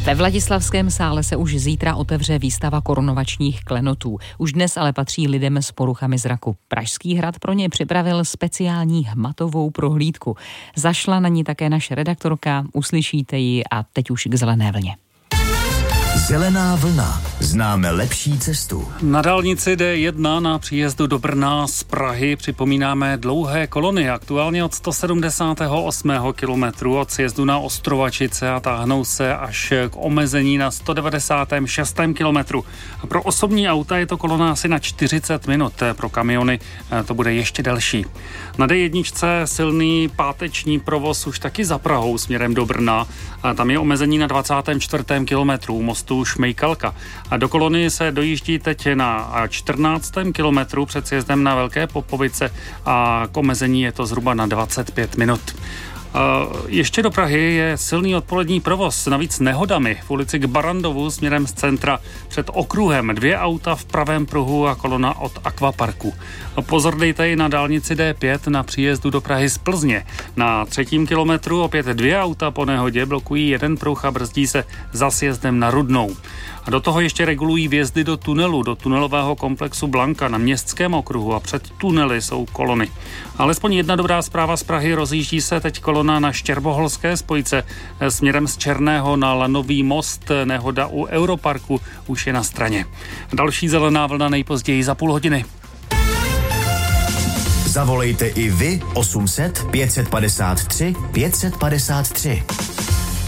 Ve Vladislavském sále se už zítra otevře výstava korunovačních klenotů. Už dnes ale patří lidem s poruchami zraku. Pražský hrad pro ně připravil speciální hmatovou prohlídku. Zašla na ní také naše redaktorka, uslyšíte ji a teď už k zelené vlně. Zelená vlna. Známe lepší cestu. Na dálnici D1 na příjezdu do Brna z Prahy připomínáme dlouhé kolony, aktuálně od 178. kilometru od sjezdu na Ostrovačice a táhnou se až k omezení na 196. kilometru. Pro osobní auta je to kolona asi na 40 minut, pro kamiony to bude ještě delší. Na D1 silný páteční provoz už taky za Prahou směrem do Brna. Tam je omezení na 24. kilometru mostu Šmejkalka. A do kolony se dojíždí teď na 14. kilometru před sjezdem na Velké Popovice a k omezení je to zhruba na 25 minut. Ještě do Prahy je silný odpolední provoz, navíc nehodami v ulici k Barandovu směrem z centra před okruhem. 2 auta v pravém pruhu a kolona od Akvaparku. Pozor dejte i na dálnici D5 na příjezdu do Prahy z Plzně. Na 3. kilometru opět 2 auta po nehodě blokují jeden pruh a brzdí se za sjezdem na Rudnou. A do toho ještě regulují vjezdy do tunelu, do tunelového komplexu Blanka na Městském okruhu a před tunely jsou kolony. Alespoň jedna dobrá zpráva z Prahy, rozjíždí se teď kolona na Štěrboholské spojce směrem z Černého na Lanový most. Nehoda u Europarku už je na straně. Další zelená vlna nejpozději za půl hodiny. Zavolejte i vy 800 553 553.